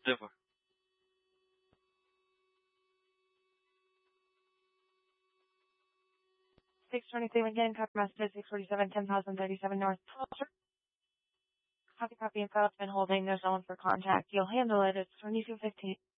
Super. 623 again, copy master 647, 10,037 North. Copy, info. It's been holding. There's no one for contact. You'll handle it. It's 2215.